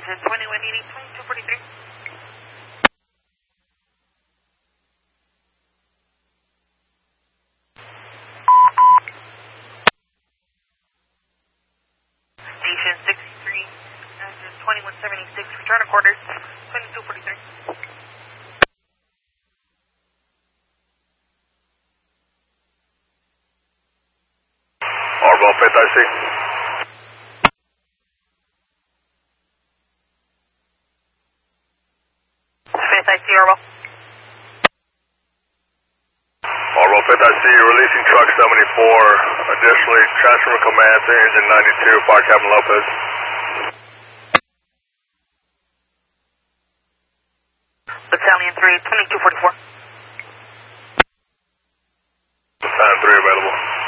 engine 2180, 2243. Station 63, engine 2176, return to quarters, 2243. Orville, Fifth IC. Fifth IC, Orville. Orville, Fifth IC, releasing truck 74. Additionally, transfer command to engine 92, Fire Captain Lopez. Battalion 3, 2244. Battalion 3 available.